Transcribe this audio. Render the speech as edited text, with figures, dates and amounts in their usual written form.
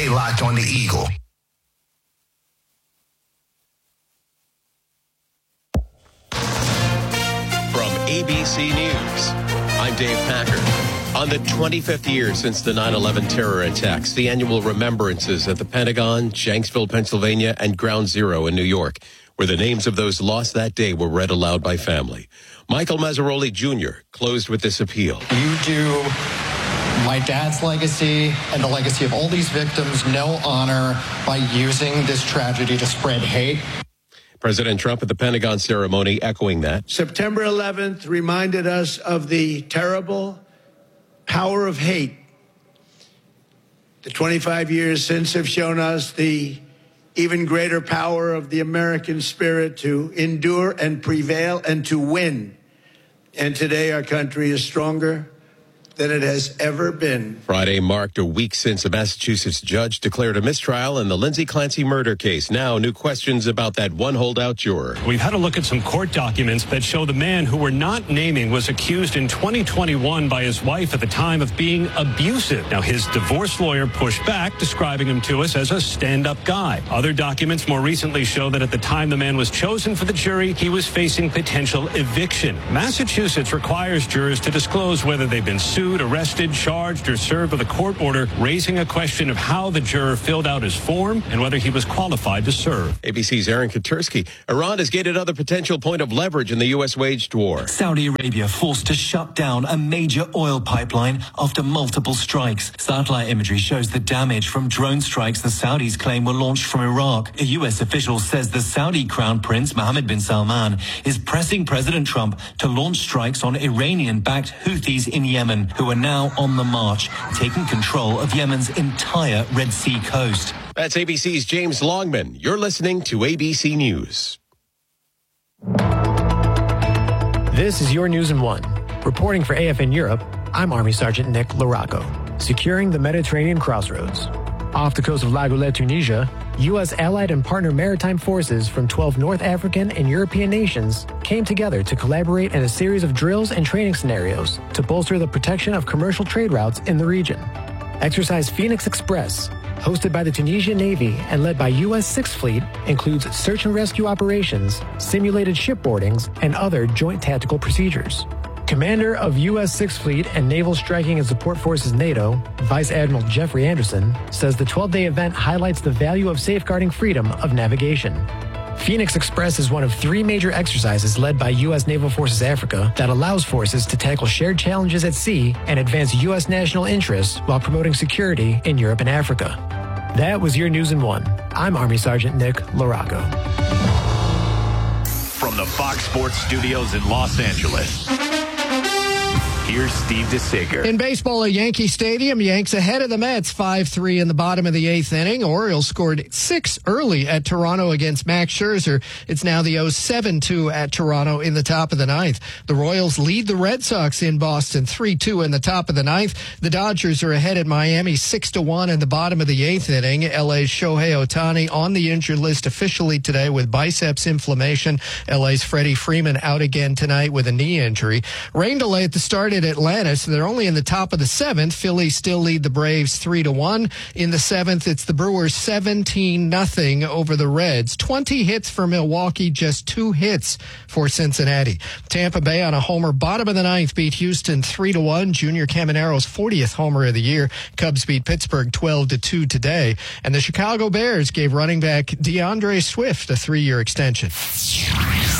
Stay locked on the Eagle. From ABC News, I'm Dave Packer. On the 25th year since the 9/11 terror attacks, the annual remembrances at the Pentagon, Shanksville, Pennsylvania, and Ground Zero in New York, where the names of those lost that day were read aloud by family. Michael Mazzaroli Jr. closed with this appeal. You do my dad's legacy and the legacy of all these victims no honor by using this tragedy to spread hate. President Trump at the Pentagon ceremony echoing that. September 11th reminded us of the terrible power of hate. The 25 years since have shown us the even greater power of the American spirit to endure and prevail and to win. And today our country is stronger than it has ever been. Friday marked a week since a Massachusetts judge declared a mistrial in the Lindsay Clancy murder case. Now, new questions about that one holdout juror. We've had a look at some court documents that show the man who we're not naming was accused in 2021 by his wife at the time of being abusive. Now, his divorce lawyer pushed back, describing him to us as a stand-up guy. Other documents more recently show that at the time the man was chosen for the jury, he was facing potential eviction. Massachusetts requires jurors to disclose whether they've been sued, arrested, charged, or served with a court order, raising a question of how the juror filled out his form and whether he was qualified to serve. ABC's Aaron Katursky. Iran has gained another potential point of leverage in the U.S. waged war. Saudi Arabia forced to shut down a major oil pipeline after multiple strikes. Satellite imagery shows the damage from drone strikes the Saudis claim were launched from Iraq. A U.S. official says the Saudi Crown Prince Mohammed bin Salman is pressing President Trump to launch strikes on Iranian-backed Houthis in Yemen, who are now on the march, taking control of Yemen's entire Red Sea coast. That's ABC's James Longman. You're listening to ABC News. This is your News in One. Reporting for AFN Europe, I'm Army Sergeant Nick Larocco. Securing the Mediterranean crossroads. Off the coast of La Goulette, Tunisia, U.S. allied and partner maritime forces from 12 North African and European nations came together to collaborate in a series of drills and training scenarios to bolster the protection of commercial trade routes in the region. Exercise Phoenix Express, hosted by the Tunisian Navy and led by U.S. Sixth Fleet, includes search and rescue operations, simulated shipboardings, and other joint tactical procedures. Commander of U.S. Sixth Fleet and Naval Striking and Support Forces NATO, Vice Admiral Jeffrey Anderson, says the 12-day event highlights the value of safeguarding freedom of navigation. Phoenix Express is one of 3 major exercises led by U.S. Naval Forces Africa that allows forces to tackle shared challenges at sea and advance U.S. national interests while promoting security in Europe and Africa. That was your News in One. I'm Army Sergeant Nick Larocco. From the Fox Sports Studios in Los Angeles, here's Steve DeSager. In baseball at Yankee Stadium, Yanks ahead of the Mets 5-3 in the bottom of the 8th inning. Orioles scored 6 early at Toronto against Max Scherzer. It's now the 0-7-2 at Toronto in the top of the 9th. The Royals lead the Red Sox in Boston 3-2 in the top of the 9th. The Dodgers are ahead at Miami 6-1 in the bottom of the 8th inning. LA's Shohei Ohtani on the injured list officially today with biceps inflammation. LA's Freddie Freeman out again tonight with a knee injury. Rain delay at the start at Atlanta, so they're only in the top of the 7th. Phillies still lead the Braves 3-1. In the 7th, it's the Brewers 17-0 over the Reds. 20 hits for Milwaukee, just 2 hits for Cincinnati. Tampa Bay on a homer, bottom of the 9th, beat Houston 3-1. Junior Camanero's 40th homer of the year. Cubs beat Pittsburgh 12-2 today. And the Chicago Bears gave running back DeAndre Swift a 3-year extension.